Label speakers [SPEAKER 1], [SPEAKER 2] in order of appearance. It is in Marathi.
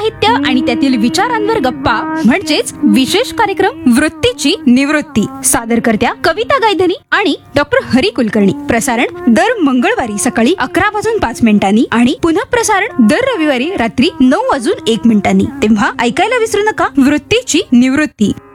[SPEAKER 1] साहित्य आणि त्यातील विचारांवर गप्पा म्हणजेच विशेष कार्यक्रम वृत्तीची निवृत्ती. सादरकर्त्या कविता गायधनी आणि डॉक्टर हरी कुलकर्णी. प्रसारण दर मंगळवारी सकाळी 11:05 आणि पुन्हा प्रसारण दर रविवारी रात्री 9:01. तेव्हा ऐकायला विसरू नका वृत्तीची निवृत्ती.